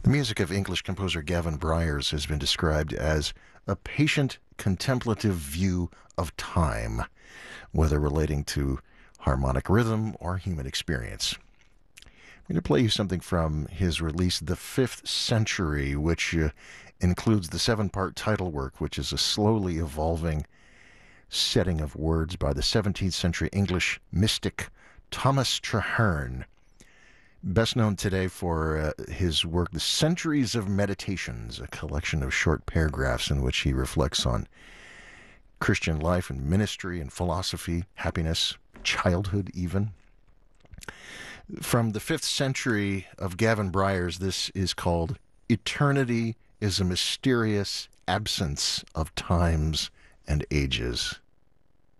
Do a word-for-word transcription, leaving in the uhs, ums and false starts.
The music of English composer Gavin Bryars has been described as a patient, contemplative view of time, whether relating to harmonic rhythm or human experience. I'm going to play you something from his release, The Fifth Century, which uh, includes the seven part title work, which is a slowly evolving setting of words by the seventeenth century English mystic Thomas Traherne. Best known today for uh, his work, The Centuries of Meditations, a collection of short paragraphs in which he reflects on Christian life and ministry and philosophy, happiness, childhood even. From the fifth century of Gavin Bryars, this is called Eternity is a Mysterious Absence of Times and Ages.